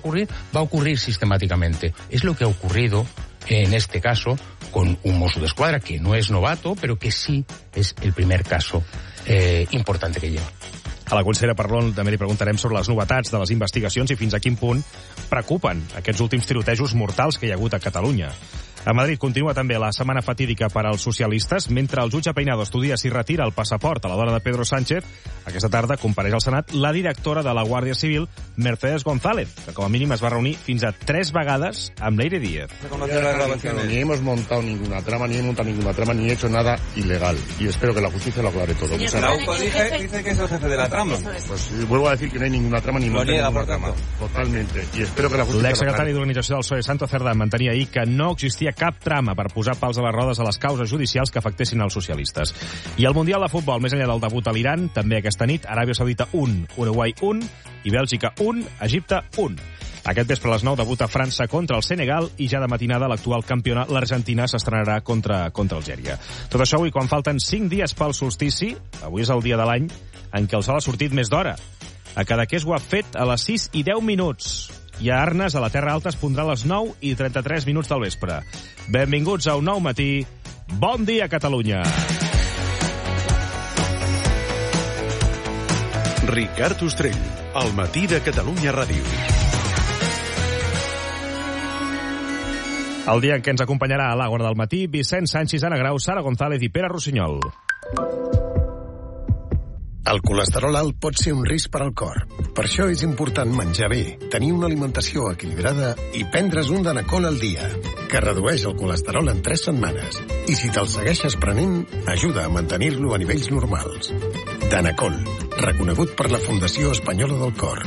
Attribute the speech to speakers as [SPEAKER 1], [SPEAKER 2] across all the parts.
[SPEAKER 1] ocurrir, va a ocurrir sistemáticamente. Es lo que ha ocurrido en este caso con un Mosso d'Esquadra que no es novato, pero que sí es el primer caso importante que lleva.
[SPEAKER 2] A la consellera Parlon també li preguntarem sobre les novetats de les investigacions i fins a quin punt preocupen aquests últims tirotejos mortals que hi ha hagut a Catalunya. A Madrid continua també la setmana fatídica per als socialistes. Mentre el jutge Peinado estudia si retira el passaport a la dona de Pedro Sánchez, aquesta tarda compareix al Senat la directora de la Guàrdia Civil, Mercedes González, que com a mínim es va reunir fins a 3 vegades amb Leire Díez.
[SPEAKER 3] Ni hemos montado ninguna trama, ni he montado ninguna trama, ni he hecho nada ilegal. Y espero que la justicia lo aclare todo.
[SPEAKER 4] La UPA dice que es el jefe de la trama.
[SPEAKER 3] Pues vuelvo a decir que no hay ninguna trama, ni monté ninguna trama. Totalmente. Y espero que la justicia...
[SPEAKER 2] L'exsecretari d'Organització del PSOE, Santo Cerdán, mantenia ahir que no existia cap trama per posar pals a les rodes a les causes judicials que afectessin els socialistes. I el Mundial de Futbol, més enllà del debut a l'Iran, també aquesta nit, Aràbia Saudita 1, Uruguai 1 i Bèlgica 1, Egipte 1. Aquest vespre a les 9 debuta França contra el Senegal i ja de matinada l'actual campiona, l'Argentina, s'estrenarà contra Algèria. Tot això avui, quan falten 5 dies pel solstici, avui és el dia de l'any en què el sol ha sortit més d'hora. A Cadaqués ho ha fet a les 6 i 10 minuts. I a Arnes, a la Terra Alta, es pondrà a les 9 i 33 minuts del vespre. Benvinguts a un nou matí. Bon dia, Catalunya!
[SPEAKER 5] Ricard Ostrell, al matí de Catalunya Ràdio.
[SPEAKER 2] El dia en què ens acompanyarà a l'Àgora del matí, Vicent Sanchis, Anna Grau, Sara González i Pere Rossinyol.
[SPEAKER 6] El colesterol alt pot ser un risc per al cor. Per això és important menjar bé, tenir una alimentació equilibrada i prendre's un Danacol al dia, que redueix el colesterol en 3 setmanes. I si te'l segueixes prenent, ajuda a mantenir-lo a nivells normals. Danacol, reconegut per la Fundació Espanyola del Cor.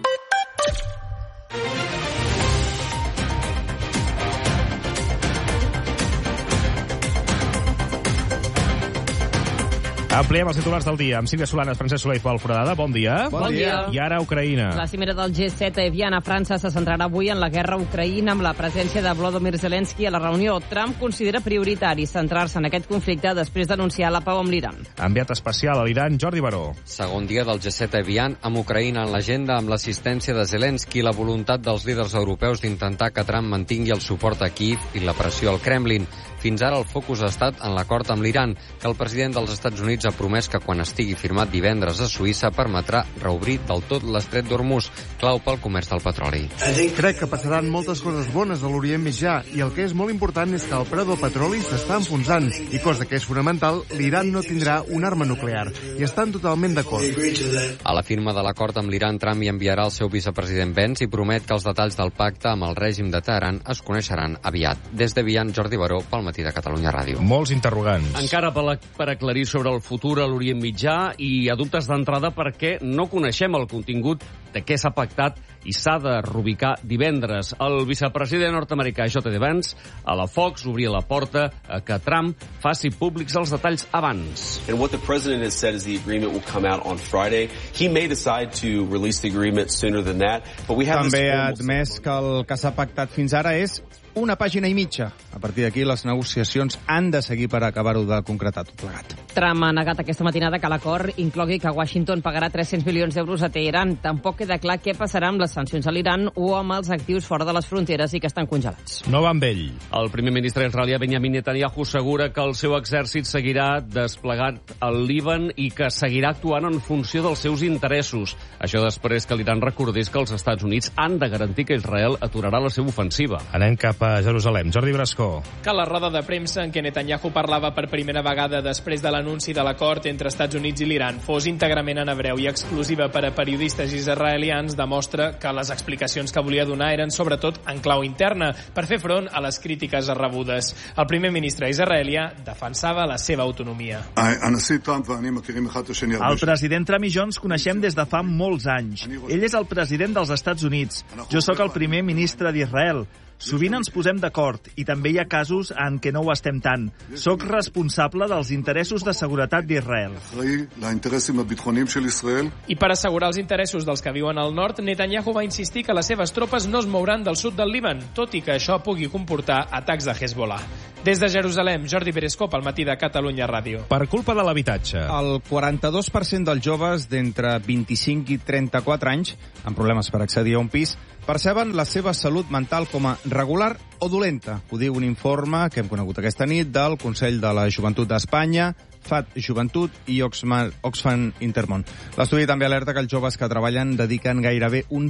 [SPEAKER 2] Ampliem els titulars del dia amb Sílvia Solanes, Francesc Soler i Pol Foradada. Bon dia.
[SPEAKER 7] Bon dia.
[SPEAKER 2] I ara Ucraïna.
[SPEAKER 7] La cimera del G7 a Evian a França se centrarà avui en la guerra a Ucraïna amb la presència de Volodymyr Zelensky a la reunió. Trump considera prioritari centrar-se en aquest conflicte després d'anunciar la pau amb l'Iran.
[SPEAKER 2] Enviat especial a l'Iran, Jordi Baró.
[SPEAKER 8] Segon dia del G7 a Evian amb Ucraïna en l'agenda amb l'assistència de Zelensky i la voluntat dels líders europeus d'intentar que Trump mantingui el suport a Kíev i la pressió al Kremlin. Fins ara el focus ha estat en l'acord amb l'Iran, que el president dels Estats Units ha promès que quan estigui firmat divendres a Suïssa permetrà reobrir del tot l'estret d'Hormuz, clau pel comerç del petroli.
[SPEAKER 9] Crec que passaran moltes coses bones a l'Orient Mitjà i el que és molt important és que el preu del petroli s'està enfonsant i, cosa que és fonamental, l'Iran no tindrà una arma nuclear i estan totalment d'acord.
[SPEAKER 8] A la firma de l'acord amb l'Iran, Trump hi enviarà el seu vicepresident Pence i promet que els detalls del pacte amb el règim de Teheran es coneixeran aviat. Des d'Evian, Jordi Baró, pel matí de Catalunya Ràdio.
[SPEAKER 2] Molts interrogants.
[SPEAKER 10] Encara per aclarir sobre el futur a l'Orient Mitjà i a dubtes d'entrada perquè no coneixem el contingut de què s'ha pactat i s'ha de rubricar divendres. El vicepresident nord-americà J.D. Vance a la Fox obria la porta a que Trump faci públics els detalls abans.
[SPEAKER 11] And what the president has said is the agreement will come out on Friday. He may decide to release the agreement sooner than that, but we have
[SPEAKER 12] També ha admès que el que s'ha pactat fins ara és una pàgina i mitja. A partir d'aquí, les negociacions han de seguir per acabar-ho de concretar tot plegat.
[SPEAKER 7] Trump ha negat aquesta matinada que l'acord inclogui que Washington pagarà 300 milions d'euros a Teheran. Tampoc queda clar què passarà amb les sancions a l'Iran o amb els actius fora de les fronteres i que estan congelats.
[SPEAKER 2] No va amb ell.
[SPEAKER 10] El primer ministre israelià Benjamin Netanyahu assegura que el seu exèrcit seguirà desplegat al Líban i que seguirà actuant en funció dels seus interessos. Això després que l'Iran recordés que els Estats Units han de garantir que Israel aturarà la seva ofensiva.
[SPEAKER 2] Anem cap a Jerusalem. Jordi Brascó.
[SPEAKER 13] Que la roda de premsa en què Netanyahu parlava per primera vegada després de l'anunci de l'acord entre Estats Units i l'Iran fos íntegrament en hebreu i exclusiva per a periodistes israelians demostra que les explicacions que volia donar eren sobretot en clau interna per fer front a les crítiques rebudes. El primer ministre israelià defensava la seva autonomia.
[SPEAKER 14] El president Trump i jo ens coneixem des de fa molts anys. Ell és el president dels Estats Units. Jo sóc el primer ministre d'Israel. Sovint ens posem d'acord i també hi ha casos en què no ho estem tant. Soc responsable dels interessos de seguretat d'Israel.
[SPEAKER 13] I per assegurar els interessos dels que viuen al nord, Netanyahu va insistir que les seves tropes no es mouran del sud del Líban, tot i que això pugui comportar atacs de Hezbollah. Des de Jerusalem, Jordi Perescop, al matí de Catalunya Ràdio.
[SPEAKER 2] Per culpa de l'habitatge.
[SPEAKER 12] El 42% dels joves d'entre 25 i 34 anys amb problemes per accedir a un pis perceben la seva salut mental com a regular o dolenta. Ho diu un informe que hem conegut aquesta nit del Consell de la Joventut d'Espanya, FAT Joventut i Oxfam Intermón. L'estudi també alerta que els joves que treballen dediquen gairebé un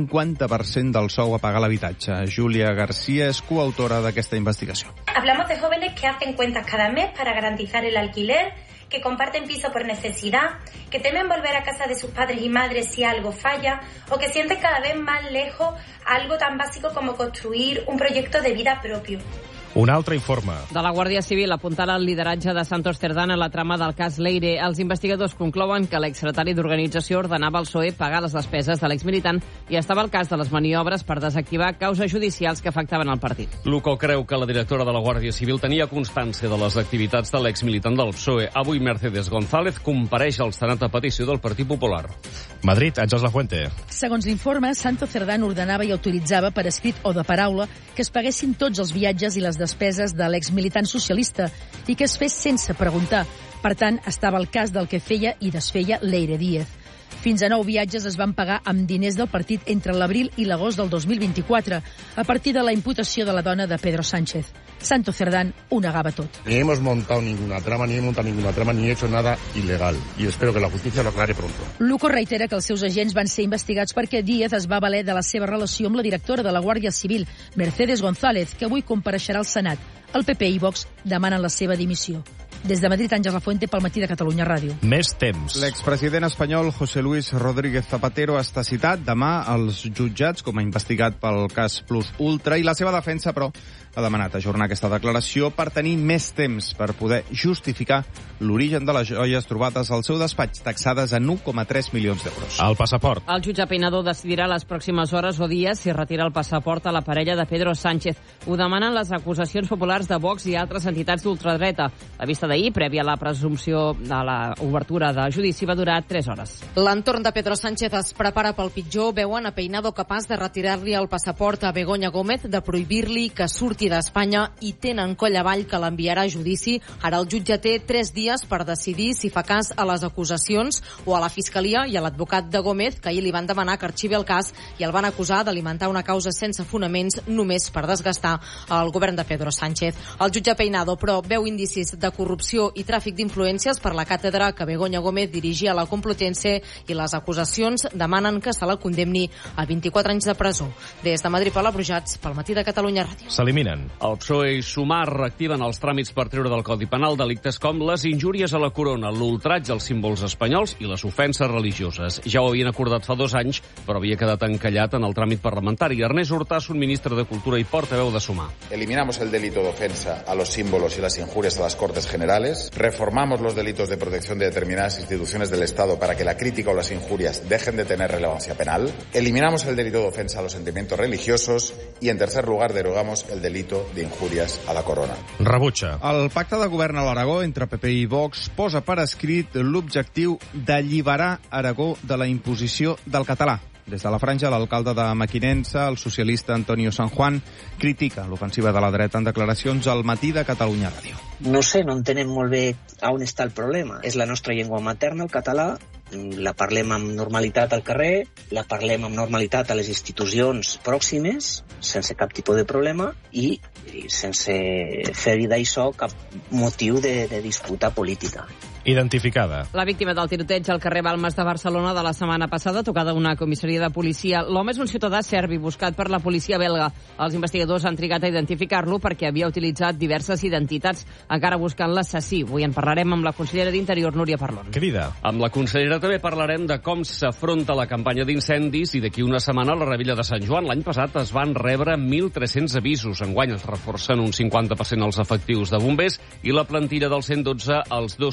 [SPEAKER 12] 50% del sou a pagar l'habitatge. Júlia García és coautora d'aquesta investigació.
[SPEAKER 15] Hablamos de jóvenes que hacen cuentas cada mes para garantizar el alquiler, que comparten piso por necesidad, que temen volver a casa de sus padres y madres si algo falla, o que sienten cada vez más lejos algo tan básico como construir un proyecto de vida propio.
[SPEAKER 2] Un altre informe.
[SPEAKER 7] De la Guàrdia Civil apuntala el lideratge de Santos Cerdán en la trama del cas Leire. Els investigadors conclouen que l'exsecretari d'Organització ordenava al PSOE pagar les despeses de l'exmilitant i estava al cas de les maniobres per desactivar causes judicials que afectaven el partit.
[SPEAKER 10] Luco creu que la directora de la Guàrdia Civil tenia constància de les activitats de l'exmilitant del PSOE. Avui Mercedes González compareix al Senat a petició del Partit Popular.
[SPEAKER 2] Madrid, Àngels Lafuente.
[SPEAKER 16] Segons l'informe, Santos Cerdán ordenava i autoritzava per escrit o de paraula que es paguessin tots els viatges i les despeses de l'exmilitant socialista i que es fes sense preguntar. Per tant, estava al cas del que feia i desfeia Leire Díez. Fins a 9 viatges es van pagar amb diners del partit entre l'abril i l'agost del 2024, a partir de la imputació de la dona de Pedro Sánchez. Santos Cerdán ho negava tot.
[SPEAKER 3] Ni hemos montado ninguna trama, ni he hecho nada ilegal. Y espero que la justicia lo aclare pronto.
[SPEAKER 16] Luco reitera que els seus agents van ser investigats perquè Díez es va valer de la seva relació amb la directora de la Guàrdia Civil, Mercedes González, que avui compareixerà al Senat. El PP i Vox demanen la seva dimissió. Des de Madrid, Àngels Lafuente, pel matí de Catalunya Ràdio.
[SPEAKER 2] Més temps.
[SPEAKER 12] L'expresident espanyol José Luis Rodríguez Zapatero està citat demà als jutjats com a investigat pel cas Plus Ultra i la seva defensa, però, ha demanat ajornar aquesta declaració per tenir més temps per poder justificar l'origen de les joies trobades al seu despatx, taxades en 1,3 milions d'euros.
[SPEAKER 2] El passaport.
[SPEAKER 7] El jutge Peinador decidirà les pròximes hores o dies si retira el passaport a la parella de Pedro Sánchez. Ho demanen les acusacions populars de Vox i altres entitats d'ultradreta. La vista d'ahir, prèvia a la presumpció de l'obertura de judici, va durar 3 hores.
[SPEAKER 17] L'entorn de Pedro Sánchez es prepara pel pitjor. Veuen a Peinado capaç de retirar-li el passaport a Begoña Gómez, de prohibir-li que surti d'Espanya i tenen coll avall que l'enviarà a judici. Ara el jutge té 3 dies per decidir si fa cas a les acusacions o a la Fiscalia i a l'advocat de Gómez, que ahir li van demanar que arxivi el cas i el van acusar d'alimentar una causa sense fonaments només per desgastar el govern de Pedro Sánchez. El jutge Peinado, però, veu indicis de corrupció i tràfic d'influències per la càtedra que Begoña Gómez dirigia a la Complutense i les acusacions demanen que se la condemni a 24 anys de presó. Des de Madrid, Paula Brujats, pel matí de Catalunya Ràdio.
[SPEAKER 2] S'eliminen.
[SPEAKER 10] El PSOE i Sumar reactiven els tràmits per treure del Codi Penal delictes com les injúries a la corona, l'ultratge als símbols espanyols i les ofenses religioses. Ja ho havien acordat fa 2 anys, però havia quedat encallat en el tràmit parlamentari. Ernest Urtasun, ministre de Cultura i portaveu de Sumar.
[SPEAKER 18] Eliminamos el delito de ofensa a los símbolos y las injurias a las Cortes Generales. Reformamos los delitos de protección de determinadas instituciones del Estado para que la crítica o las injurias dejen de tener relevancia penal. Eliminamos el delito de ofensa a los sentimientos religiosos y, en tercer lugar, derogamos el delito de injurias a la corona.
[SPEAKER 2] Rebutja.
[SPEAKER 12] El pacte de govern a l'Aragó entre PP i Vox posa per escrit l'objectiu d'alliberar Aragó de la imposició del català. Des de la franja, l'alcalde de Mequinensa, el socialista Antonio San Juan, critica l'ofensiva de la dreta en declaracions al matí de Catalunya Ràdio.
[SPEAKER 19] No sé, no entenem molt bé on està el problema. És la nostra llengua materna, el català, la parlem amb normalitat al carrer, la parlem amb normalitat a les institucions pròximes, sense cap tipus de problema, i sense fer-hi d'això cap motiu de disputa política.
[SPEAKER 2] Identificada.
[SPEAKER 7] La víctima del tiroteig al carrer Balmes de Barcelona de la setmana passada, tocada a una comissaria de policia. L'home és un ciutadà serbi buscat per la policia belga. Els investigadors han trigat a identificar-lo perquè havia utilitzat diverses identitats, encara buscant l'assassí. Avui en parlarem amb la consellera d'Interior, Núria Parlon.
[SPEAKER 2] Crida.
[SPEAKER 10] Amb la consellera també parlarem de com s'afronta la campanya d'incendis i d'aquí una setmana a la Rebella de Sant Joan. L'any passat es van rebre 1.300 avisos. Enguany es reforcen un 50% els efectius de bombers i la plantilla del 112 als 2 centres de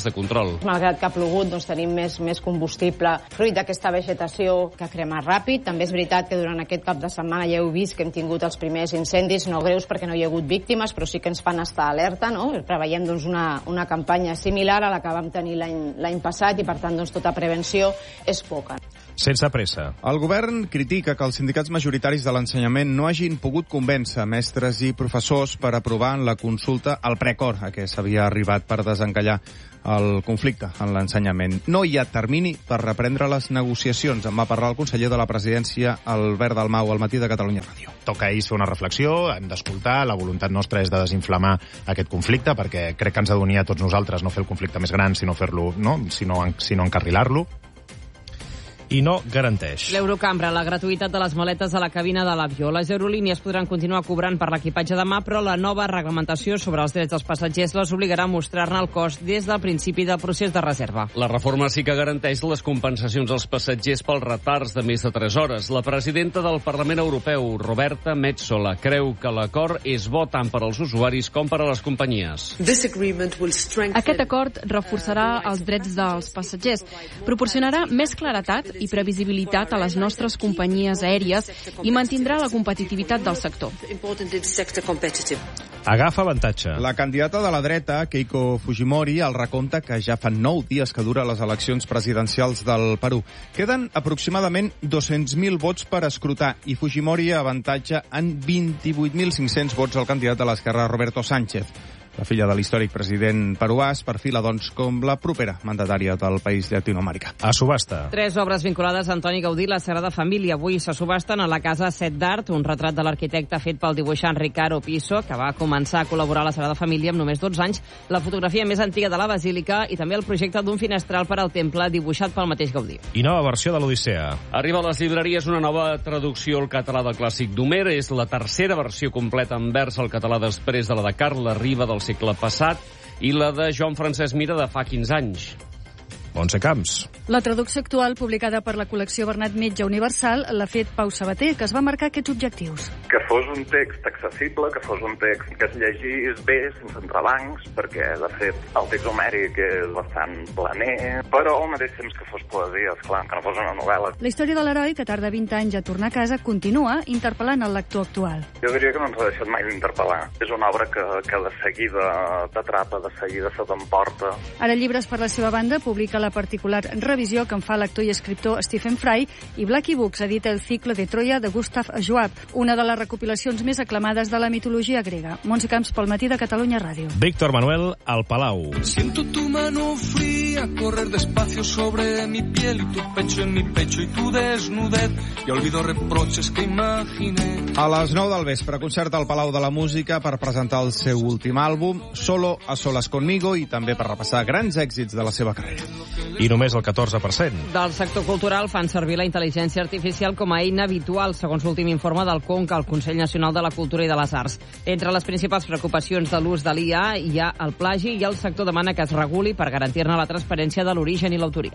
[SPEAKER 10] de control.
[SPEAKER 20] Malgrat que ha plogut, doncs tenim més combustible fruit d'aquesta vegetació que crema ràpid. També és veritat que durant aquest cap de setmana ja heu vist que hem tingut els primers incendis, no greus perquè no hi ha hagut víctimes, però sí que ens fan estar alerta, no? Preveiem doncs, una campanya similar a la que vam tenir l'any passat i, per tant, doncs, tota prevenció és poca.
[SPEAKER 2] Sense pressa.
[SPEAKER 12] El govern critica que els sindicats majoritaris de l'ensenyament no hagin pogut convèncer mestres i professors per aprovar en la consulta el preacord a què s'havia arribat per desencallar el conflicte en l'ensenyament. No hi ha termini per reprendre les negociacions. En va parlar el conseller de la Presidència, Albert Dalmau, al Matí de Catalunya Ràdio.
[SPEAKER 2] Toca ahir fer una reflexió, hem d'escoltar, la voluntat nostra és de desinflamar aquest conflicte, perquè crec que ens ha d'unir a tots nosaltres no fer el conflicte més gran, sinó fer-lo, no? sinó encarrilar-lo. I no garanteix.
[SPEAKER 7] L'Eurocambra, la gratuïtat de les maletes a la cabina de l'avió. Les aerolínies podran continuar cobrant per l'equipatge demà, però la nova reglamentació sobre els drets dels passatgers les obligarà a mostrar-ne el cost des del principi del procés de reserva.
[SPEAKER 10] La reforma sí que garanteix les compensacions als passatgers pels retards de més de 3 hores. La presidenta del Parlament Europeu, Roberta Metsola, creu que l'acord és bo tant per als usuaris com per a les companyies.
[SPEAKER 21] Aquest acord reforçarà els drets dels passatgers, proporcionarà més claretat i previsibilitat a les nostres companyies aèries i mantindrà la competitivitat del sector.
[SPEAKER 2] Agafa avantatge.
[SPEAKER 12] La candidata de la dreta, Keiko Fujimori, el recompte que ja fa 9 dies que dura les eleccions presidencials del Perú. Queden aproximadament 200.000 vots per escrutar i Fujimori avantatja en 28.500 vots al candidat de l'esquerra, Roberto Sánchez. La filla de l'històric president peruà es perfila, doncs, com la propera mandatària del país llatinoamericà.
[SPEAKER 2] A subhasta.
[SPEAKER 7] 3 obres vinculades a Antoni Gaudí i la Sagrada Família. Avui se subhasten a la Casa Set d'Art, un retrat de l'arquitecte fet pel dibuixant Ricardo Piso, que va començar a col·laborar a la Sagrada Família amb només 12 anys, la fotografia més antiga de la Basílica i també el projecte d'un finestral per al temple dibuixat pel mateix Gaudí.
[SPEAKER 2] I nova versió de l'Odissea.
[SPEAKER 10] Arriba a les llibreries una nova traducció al català del clàssic d'Homer. És la tercera versió completa en vers al català després de la de Carles Riba del segle passat i la de Joan Francesc Mira de fa 15 anys.
[SPEAKER 2] Montse Camps.
[SPEAKER 22] La traducció actual, publicada per la col·lecció Bernat Metge Universal, l'ha fet Pau Sabater, que es va marcar aquests objectius.
[SPEAKER 23] Que fos un text accessible, que fos un text que es llegís bé, sense entrebancs, perquè, de fet, el text homèric és bastant planer, però al mateix temps que fos poesia, esclar, que no fos una novel·la.
[SPEAKER 22] La història de l'heroi, que tarda 20 anys a tornar a casa, continua interpel·lant el lector actual.
[SPEAKER 23] Jo diria que no ens ha deixat mai d'interpel·lar. És una obra que de seguida t'atrapa, de seguida se t'emporta.
[SPEAKER 22] Ara Llibres, per la seva banda, publica la particular revisió que en fa l'actor i escriptor Stephen Fry, i Blackie Books edita El ciclo de Troya de Gustav Schwab, una de les recopilacions més aclamades de la mitologia grega. Montse Camps, pel Matí de Catalunya Ràdio.
[SPEAKER 2] Víctor Manuel, al Palau.
[SPEAKER 24] Siento tu mano fría correr despacio sobre mi piel y tu pecho en mi pecho y tu desnudez y olvido reproches que imaginé.
[SPEAKER 12] A les 9 del vespre, concert al Palau de la Música per presentar el seu últim àlbum, Solo a solas conmigo, i també per repassar grans èxits de la seva carrera.
[SPEAKER 2] I només el 14%.
[SPEAKER 7] Del sector cultural fan servir la intel·ligència artificial com a eina habitual, segons l'últim informe del CONC, el Consell Nacional de la Cultura i de les Arts. Entre les principals preocupacions de l'ús de l'IA hi ha el plagi i el sector demana que es reguli per garantir-ne la transparència de l'origen i l'autoria.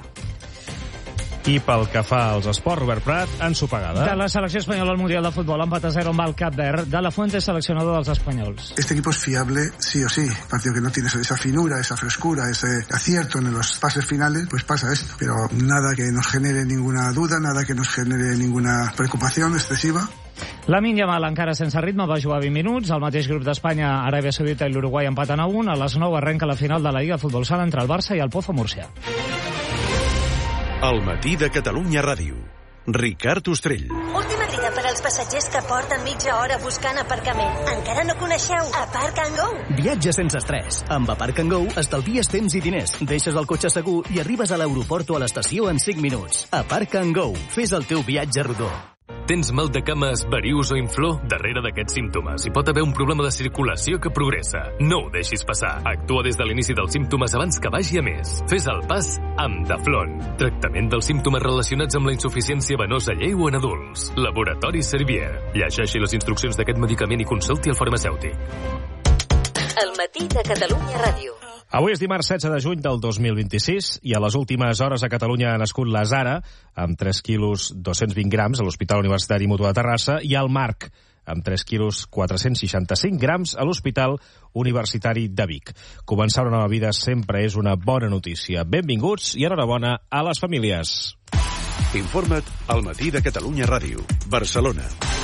[SPEAKER 2] I pel que fa als esports, Robert Prat, ensopegada.
[SPEAKER 25] De la selecció espanyola al Mundial de Futbol, empat a 0 amb el Cap Verd. De la Fuente, seleccionador dels espanyols.
[SPEAKER 26] Este equipo es fiable, sí o sí. Partido que no tiene esa finura, esa frescura, ese acierto en los pases finales, pues pasa esto. Pero nada que nos genere ninguna duda, nada que nos genere ninguna preocupación excesiva.
[SPEAKER 25] Lamine Yamal, encara sense ritme, va jugar 20 minuts. El mateix grup d'Espanya, Aràbia Saudita i l'Uruguai empaten a 1. A les 9 arrenca la final de la Lliga Futbol Sala entre el Barça i el Pozo Múrcia.
[SPEAKER 5] El Matí de Catalunya Ràdio. Ricard Ostrell.
[SPEAKER 27] Última crida per als passatgers que porten mitja hora buscant aparcament. Encara no coneixeu Aparc and Go?
[SPEAKER 28] Viatge sense estrès. Amb Aparc and Go estalvies temps i diners. Deixes el cotxe segur i arribes a l'aeroport o a l'estació en 5 minuts. Aparc and Go. Fes el teu viatge rodó.
[SPEAKER 29] Tens mal de cames, varius o inflor? Darrere d'aquests símptomes hi pot haver un problema de circulació que progressa. No ho deixis passar. Actua des de l'inici dels símptomes abans que vagi a més. Fes el pas amb Daflon. Tractament dels símptomes relacionats amb la insuficiència venosa lleu en adults. Laboratori Servier. Llegeixi les instruccions d'aquest medicament i consulti el farmacèutic.
[SPEAKER 27] El Matí de Catalunya Ràdio.
[SPEAKER 2] Avui és dimarts 16 de juny del 2026 i a les últimes hores a Catalunya ha nascut la Zara, amb 3 quilos 220 grams a l'Hospital Universitari Mútua de Terrassa, i el Marc, amb 3 quilos 465 grams a l'Hospital Universitari de Vic. Començar una nova vida sempre és una bona notícia. Benvinguts i enhorabona a les famílies.
[SPEAKER 5] Informa't al Matí de Catalunya Ràdio, Barcelona.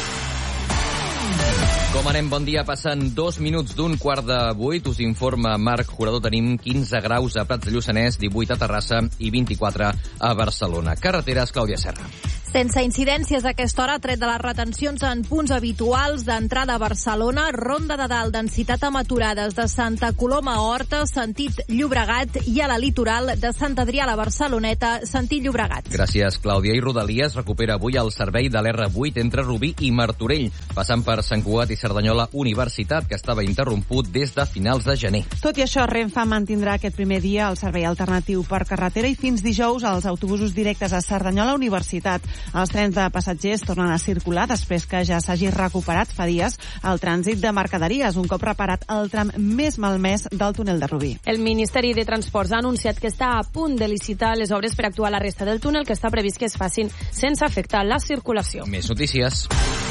[SPEAKER 1] Com anem? Bon dia. Passen 2 minuts d'un 7:15. Us informa Marc Jurador. Tenim 15 graus a Prats de Lluçanès, 18 a Terrassa i 24 a Barcelona. Carreteres, Clàudia Serra.
[SPEAKER 4] Sense incidències a aquesta hora, tret de les retencions en punts habituals d'entrada a Barcelona, Ronda de Dalt, densitat amb aturades de Santa Coloma a Horta, sentit Llobregat, i a la litoral de Sant Adrià a la Barceloneta, sentit Llobregat.
[SPEAKER 1] Gràcies, Clàudia. I Rodalies recupera avui el servei de l'R8 entre Rubí i Martorell, passant per Sant Cugat i Cerdanyola Universitat, que estava interromput des de finals de gener.
[SPEAKER 6] Tot i això, Renfe mantindrà aquest primer dia el servei alternatiu per carretera i fins dijous els autobusos directes a Cerdanyola Universitat. Els trens de passatgers tornen a circular després que ja s'hagi recuperat fa dies el trànsit de mercaderies, un cop reparat el tram més malmès del túnel de Rubí.
[SPEAKER 8] El Ministeri de Transports ha anunciat que està a punt de licitar les obres per actuar a la resta del túnel, que està previst que es facin sense afectar la circulació.
[SPEAKER 1] Més notícies.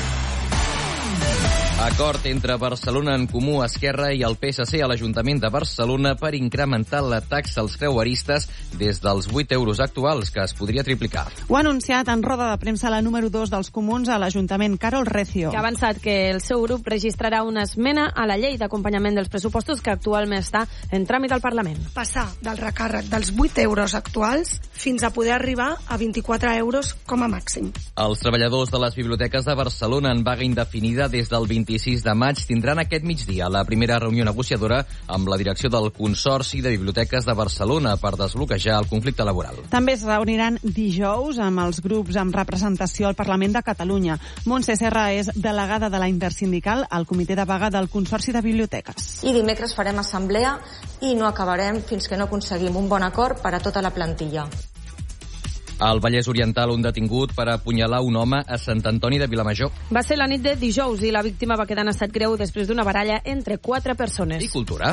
[SPEAKER 1] Acord entre Barcelona en Comú, Esquerra i el PSC a l'Ajuntament de Barcelona per incrementar la taxa als creueristes des dels 8 euros actuals, que es podria triplicar.
[SPEAKER 6] Ho ha anunciat en roda de premsa la número 2 dels Comuns a l'Ajuntament, Carol Recio.
[SPEAKER 8] Que ha avançat que el seu grup registrarà una esmena a la llei d'acompanyament dels pressupostos que actualment està en tràmit al Parlament.
[SPEAKER 9] Passar del recàrrec dels 8 euros actuals fins a poder arribar a 24 euros com a màxim.
[SPEAKER 1] Els treballadors de les biblioteques de Barcelona en vaga indefinida des del 26 de maig tindran aquest migdia la primera reunió negociadora amb la direcció del Consorci de Biblioteques de Barcelona per desbloquejar el conflicte laboral.
[SPEAKER 6] També es reuniran dijous amb els grups amb representació al Parlament de Catalunya. Montse Serra és delegada de la Intersindical al Comitè de Vaga del Consorci de Biblioteques.
[SPEAKER 11] I dimecres farem assemblea i no acabarem fins que no aconseguim un bon acord per a tota la plantilla.
[SPEAKER 1] Al Vallès Oriental, un detingut per apunyalar un home a Sant Antoni de Vilamajor.
[SPEAKER 8] Va ser la nit de dijous i la víctima va quedar en estat greu després d'una baralla entre 4 persones.
[SPEAKER 1] I cultura.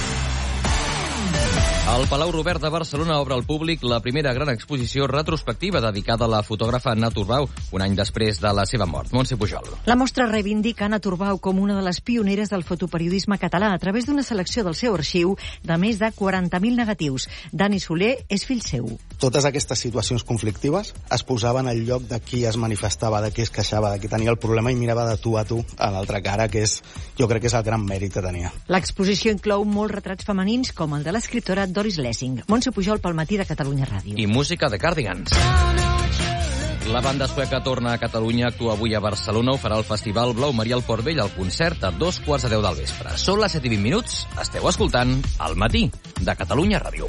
[SPEAKER 1] El Palau Robert de Barcelona obre al públic la primera gran exposició retrospectiva dedicada a la fotògrafa Anna Turbau, un any després de la seva mort. Montse Pujol.
[SPEAKER 13] La mostra reivindica Anna Turbau com una de les pioneres del fotoperiodisme català a través d'una selecció del seu arxiu de més de 40.000 negatius. Dani Soler és fill seu.
[SPEAKER 14] Totes aquestes situacions conflictives es posaven al lloc de qui es manifestava, de qui es queixava, de qui tenia el problema i mirava de tu a tu a l'altra cara, que és, jo crec que és el gran mèrit que tenia.
[SPEAKER 13] L'exposició inclou molts retrats femenins com el de l'escriptora Doris Lessing. Montse Pujol pel Matí de Catalunya Ràdio.
[SPEAKER 1] I música de Cardigans. La banda sueca torna a Catalunya, actua avui a Barcelona, ho farà el Festival Blau Maria al Port Vell, al concert a 2:15 del vespre. Són les 7:20. Esteu escoltant El Matí de Catalunya Ràdio.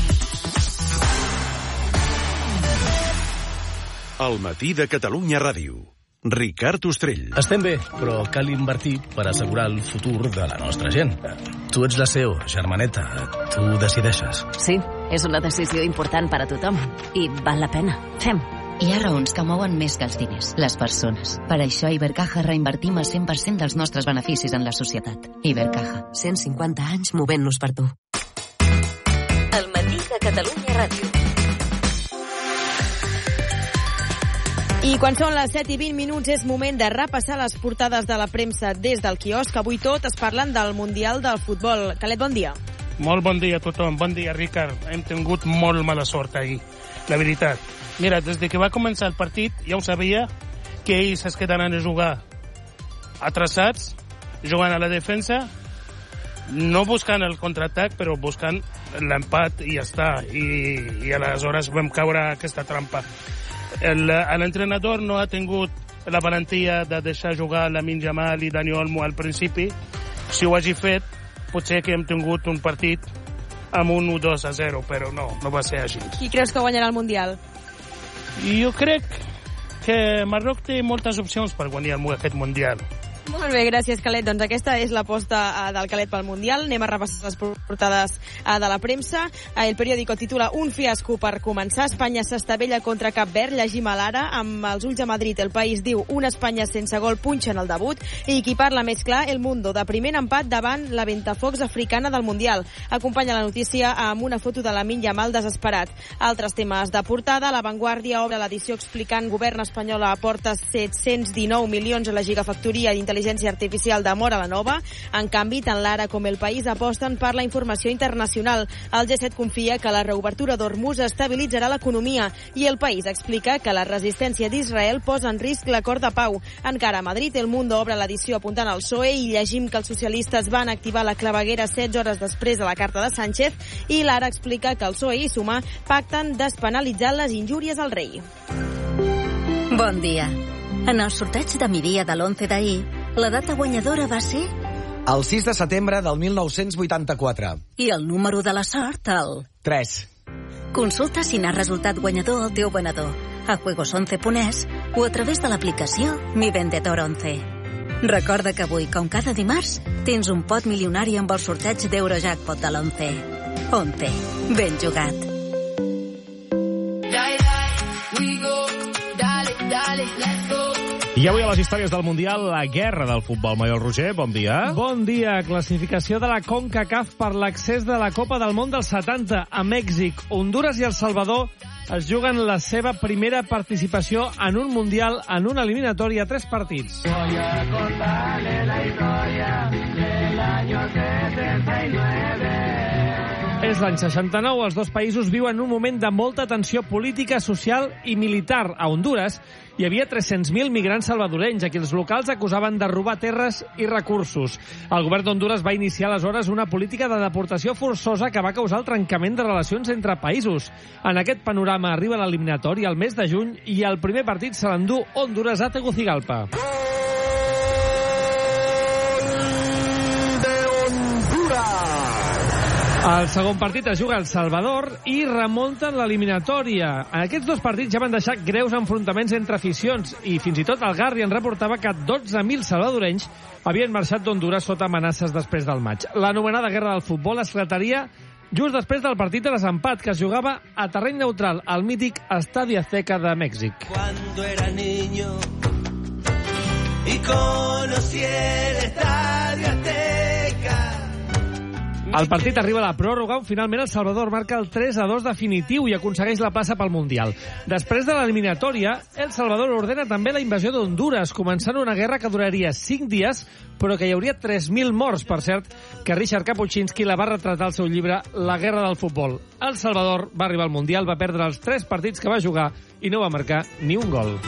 [SPEAKER 5] El Matí de Catalunya Ràdio. Ricard Ostrell.
[SPEAKER 15] Estem bé, però cal invertir per assegurar el futur de la nostra gent. Tu ets la CEO, germaneta. Tu decideixes.
[SPEAKER 30] Sí, és una decisió important per a tothom. I val la pena. Fem.
[SPEAKER 31] Hi ha raons que mouen més que els diners, les persones. Per això a Ibercaja reinvertim el 100% dels nostres beneficis en la societat. Ibercaja, 150 anys movent-nos per tu.
[SPEAKER 27] El Matí de Catalunya Ràdio.
[SPEAKER 8] I quan són les 7:20 és moment de repassar les portades de la premsa des del quiosc. Avui totes parlen del Mundial del Futbol. Calet, bon dia.
[SPEAKER 32] Molt bon dia a tothom. Bon dia, Ricard. Hem tingut molt mala sort ahir, la veritat. Mira, des que va començar el partit ja ho sabia que ells es quedaran a jugar atrasats, jugant a la defensa, no buscant el contraatac, però buscant l'empat i ja està. I aleshores vam caure a aquesta trampa. L'entrenador no ha tingut la valentia de deixar jugar Lamine Yamal i Dani Olmo al principi. Si ho hagi fet, potser que hem tingut un partit amb un 1-2-0, però no va ser així.
[SPEAKER 8] Qui creus que guanyarà el Mundial?
[SPEAKER 32] Jo crec que Marroc té moltes opcions per guanyar aquest Mundial.
[SPEAKER 8] Molt bé, gràcies, Calet. Doncs aquesta és l'aposta del Calet pel Mundial. Anem a repassar les portades de la premsa. El periòdico titula Un fiasco per començar. Espanya s'estavella contra Cap Verd. Llegim a l'Ara amb els ulls a Madrid. El País diu una Espanya sense gol punxa en el debut. I qui parla més clar, El Mundo. De primer empat davant la ventafocs africana del Mundial. Acompanya la notícia amb una foto de Lamine Yamal desesperat. Altres temes de portada. La Vanguardia obre l'edició explicant govern espanyol aporta 719 milions a la gigafactoria d'intel·ligència d'intel·ligència artificial de Móra la Nova. En canvi, tant l'Ara com El País aposten per la informació internacional. El G7 confia que la reobertura d'Hormuz estabilitzarà l'economia i El País explica que la resistència d'Israel posa en risc l'acord de pau. Encara a Madrid, El Mundo obre l'edició apuntant al PSOE i llegim que els socialistes van activar la claveguera 16 hores després de la carta de Sánchez, i l'Ara explica que el PSOE i Sumar pacten despenalitzar les injúries al rei.
[SPEAKER 30] Bon dia. En el sorteig de Miria de l'11 d'ahir, la data guanyadora va ser...
[SPEAKER 3] El 6 de setembre del 1984.
[SPEAKER 30] I el número de la sort, el...
[SPEAKER 3] 3.
[SPEAKER 30] Consulta si n'ha resultat guanyador el teu venedor a juegos11.es o a través de l'aplicació Mi Vendedor 11. Recorda que avui, com cada dimarts, tens un pot milionari amb el sorteig d'Eurojackpot de l'11. 11. Ben jugat.
[SPEAKER 2] I avui a les històries del Mundial, la guerra del futbol. Manuel Roger, bon dia.
[SPEAKER 25] Bon dia. Classificació de la CONCACAF per l'accés de la Copa del Món del 70 a Mèxic. Honduras i El Salvador es juguen la seva primera participació en un Mundial en una eliminatòria a 3 partits. Voy a contarle la historia del año 79. És l'any 69, els dos països viuen un moment de molta tensió política, social i militar. A Honduras hi havia 300.000 migrants salvadorenys, a qui els locals acusaven de robar terres i recursos. El govern d'Honduras va iniciar aleshores una política de deportació forçosa que va causar el trencament de relacions entre països. En aquest panorama arriba l'eliminatòria al mes de juny i el primer partit se l'endú Honduras a Tegucigalpa. El segon partit es juga a El Salvador i remunten l'eliminatòria. Aquests dos partits ja van deixar greus enfrontaments entre aficions i fins i tot el Guardian reportava que 12.000 salvadorenys havien marxat d'Honduras sota amenaces després del maig. L'anomenada guerra del futbol esclataria just després del partit de desempat que es jugava a terreny neutral al mític Estadi Azteca de Mèxic.
[SPEAKER 10] Cuando era niño y conocí el Estadio Azteca.
[SPEAKER 25] El partit arriba a la pròrroga on finalment El Salvador marca el 3-2 definitiu i aconsegueix la plaça pel Mundial. Després de l'eliminatòria, El Salvador ordena també la invasió d'Honduras, començant una guerra que duraria 5 dies, però que hi hauria 3.000 morts, per cert, que Richard Kapuscinski la va retratar al seu llibre La guerra del futbol. El Salvador va arribar al Mundial, va perdre els 3 partits que va jugar i no va marcar ni un gol.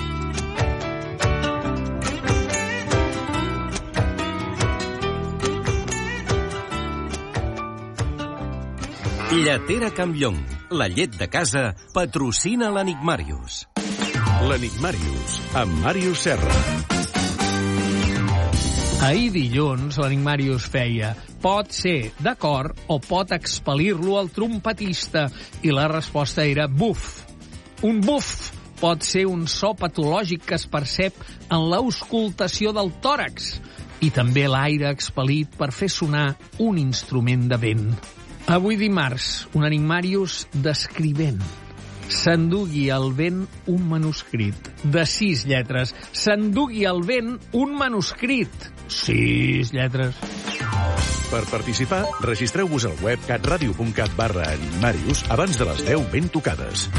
[SPEAKER 5] Lletera Campllong, la llet de casa, patrocina l'Enigmàrius. L'Enigmàrius, amb Màrius Serra.
[SPEAKER 12] Ahir dilluns l'Enigmàrius feia pot ser d'acord o pot expel·lir-lo el trompetista i la resposta era buf. Un buf pot ser un so patològic que es percep en l'auscultació del tòrax i també l'aire expel·lit per fer sonar un instrument de vent. Avui dimarts, un Enigmàrius d'escrivent. S'endugui al vent un manuscrit de 6 lletres. S'endugui al vent un manuscrit. 6 lletres.
[SPEAKER 5] Per participar, registreu-vos al web catradio.cat/enigmàrius abans de les 10 ben tocades.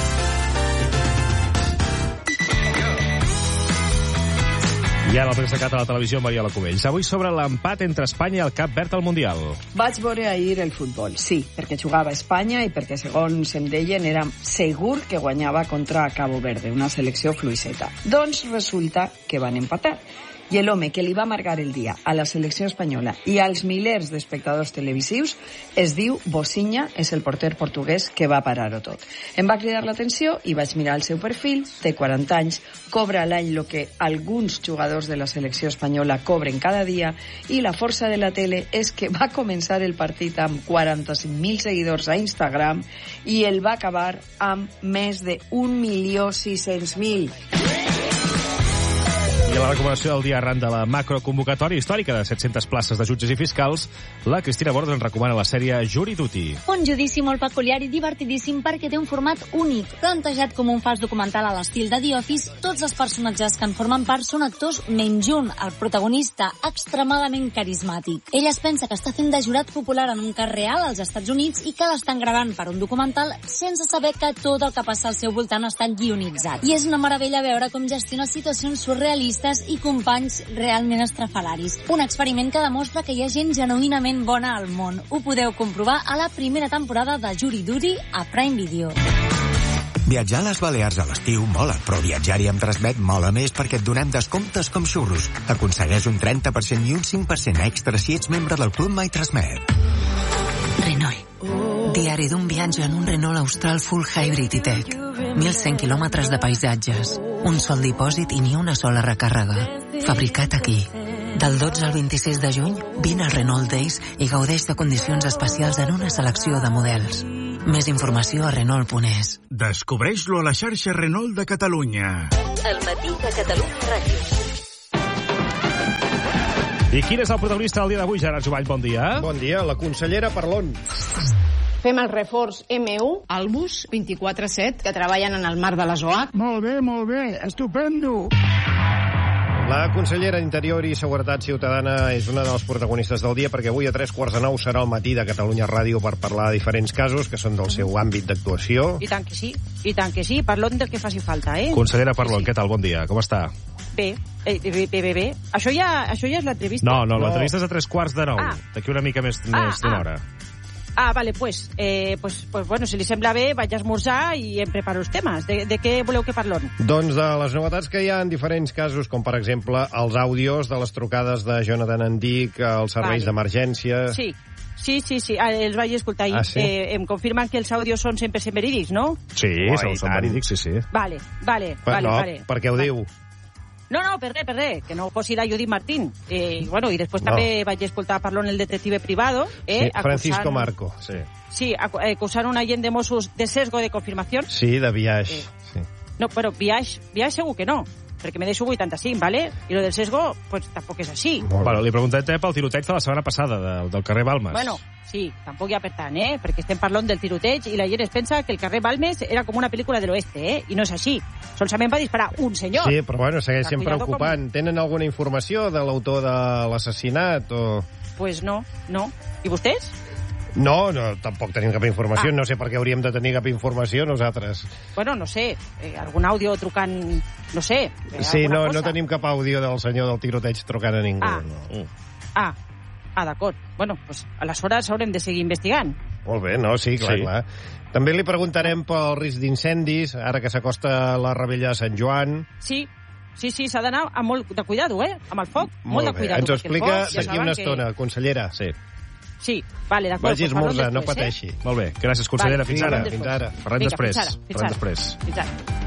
[SPEAKER 2] I ara el Premsacat a la televisió, Mariola Cubells. Avui sobre l'empat entre Espanya i el Cap Verd al Mundial.
[SPEAKER 16] Vaig veure ahir el futbol, sí, perquè jugava a Espanya i perquè, segons em deien, era segur que guanyava contra Cabo Verde, una selecció fluixeta. Doncs resulta que van empatar. I l'home que li va amargar el dia a la selecció espanyola i als milers d'espectadors televisius es diu Bocinha, és el porter portuguès que va parar-ho tot. Em va cridar l'atenció i vaig mirar el seu perfil, té 40 anys, cobra a l'any el que alguns jugadors de la selecció espanyola cobren cada dia i la força de la tele és que va començar el partit amb 45.000 seguidors a Instagram i el va acabar amb més de 1.600.000.
[SPEAKER 2] I a la recomanació del dia arran de la macroconvocatòria històrica de 700 places de jutges i fiscals, la Cristina Bordes ens recomana la sèrie Jury Duty.
[SPEAKER 17] Un judici molt peculiar i divertidíssim perquè té un format únic. Plantejat com un fals documental a l'estil de The Office, tots els personatges que en formen part són actors menys un, el protagonista, extremadament carismàtic. Ell es pensa que està fent de jurat popular en un cas real als Estats Units i que l'estan gravant per un documental sense saber que tot el que passa al seu voltant està guionitzat. I és una meravella veure com gestiona situacions surrealistes ciclistes i companys realment estrafalaris. Un experiment que demostra que hi ha gent genuïnament bona al món. Ho podeu comprovar a la primera temporada de Jury Duty a Prime Video.
[SPEAKER 4] Viatjar a les Balears a l'estiu mola, però viatjar-hi amb Transmet mola més perquè et donem descomptes com xurros. Aconsegueix un 30% i un 5% extra si ets membre del Club My Transmet.
[SPEAKER 7] Renault. Diari d'un viatge en un Renault Austral Full Hybrid i Tech. 1.100 quilòmetres de paisatges. Un sol dipòsit i ni una sola recàrrega. Fabricat aquí. Del 12 al 26 de juny, vine al Renault Days i gaudeix de condicions especials en una selecció de models. Més informació a Renault.es.
[SPEAKER 18] Descobreix-lo a la xarxa Renault de Catalunya.
[SPEAKER 31] El matí de Catalunya Ràdio.
[SPEAKER 2] I quin és el protagonista del dia d'avui, Gerard Jovany? Bon dia.
[SPEAKER 19] Bon dia, la consellera Parlon.
[SPEAKER 20] Fem el reforç M1, Albus 24/7, que treballen en el marc de les OAC.
[SPEAKER 21] Molt bé, estupendo.
[SPEAKER 19] La consellera d'Interior i Seguretat Ciutadana és una dels protagonistes del dia perquè avui a 3:15 serà el matí de Catalunya Ràdio per parlar de diferents casos que són del seu àmbit d'actuació.
[SPEAKER 20] I tant que sí, parlem del que faci falta, eh?
[SPEAKER 2] Consellera Parlon, què tal? Bon dia, com està?
[SPEAKER 20] Bé. Això ja és l'entrevista.
[SPEAKER 2] No, l'entrevista és a 3:15. D'aquí una mica més d'una hora.
[SPEAKER 20] Vale, pues bueno, si li sembla bé, vaig a esmorzar i em preparo els temes. De què voleu que parlem?
[SPEAKER 19] Doncs de les novetats que hi ha en diferents casos, com per exemple els àudios de les trucades de Jonathan Andic als serveis d'emergència.
[SPEAKER 20] Sí, els vaig escoltar ahir.
[SPEAKER 19] Sí?
[SPEAKER 20] Em confirmen que els àudios són 100% verídics, no?
[SPEAKER 2] Sí, són verídics, sí.
[SPEAKER 20] Vale.
[SPEAKER 19] Per què ho diu?
[SPEAKER 20] No, per res, que no fos ir a Judith Martín. I després també vaig escoltar parlar en el detective privado.
[SPEAKER 19] Francisco Marco, sí.
[SPEAKER 20] Sí, acusant un agent de Mossos de sesgo de confirmació.
[SPEAKER 19] Sí, de biaix. Sí.
[SPEAKER 20] No, però biaix segur que no, perquè me deixo 85, ¿vale? I lo del sesgo, pues tampoc és així.
[SPEAKER 2] Bueno, li preguntem pel tiroteig de la setmana passada, del carrer Balmes.
[SPEAKER 20] Bueno, sí, tampoc hi ha per tant, perquè estem parlant del tiroteig i la gent es pensa que el carrer Balmes era com una pel·lícula de l'oeste, i no és així. Solament va disparar un senyor.
[SPEAKER 19] Sí, però bueno, segueix sent preocupant. Tenen alguna informació de l'autor de l'assassinat o...?
[SPEAKER 20] Pues no. I vostès?
[SPEAKER 19] No, tampoc tenim cap informació. No sé per què hauríem de tenir cap informació nosaltres.
[SPEAKER 20] Bueno, no sé, algun àudio trucant, no sé.
[SPEAKER 19] Sí, no tenim cap àudio del senyor del tiroteig trucant a ningú.
[SPEAKER 20] D'acord. Bueno, pues aleshores haurem de seguir investigant.
[SPEAKER 19] Molt bé, sí, clar. També li preguntarem pel risc d'incendis, ara que s'acosta la revetlla de Sant Joan.
[SPEAKER 20] Sí, s'ha d'anar amb molt de cuidado, amb el foc. Molt de cuidado.
[SPEAKER 19] Ens ho explica d'aquí una estona, consellera.
[SPEAKER 20] Sí, vale, d'acord.
[SPEAKER 19] Vagi a esmorzar, no pateixi.
[SPEAKER 2] Molt bé, gràcies, consellera. Fins ara.
[SPEAKER 19] Fins ara.
[SPEAKER 2] Parlem després.
[SPEAKER 20] Fins ara.